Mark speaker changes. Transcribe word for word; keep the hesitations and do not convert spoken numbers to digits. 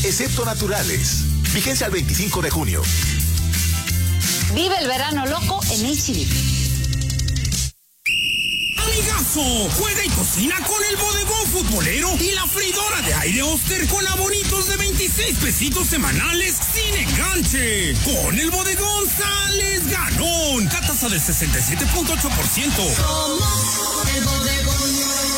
Speaker 1: excepto naturales. Vigencia al veinticinco de junio.
Speaker 2: Vive el verano loco en H D.
Speaker 3: Amigazo, juega y cocina con el bodegón futbolero y la freidora de aire Oster con abonitos de veintiséis pesitos semanales sin enganche. Con el bodegón sales ganón. Tasa del sesenta y siete punto ocho por ciento.
Speaker 4: Somos el bodegón.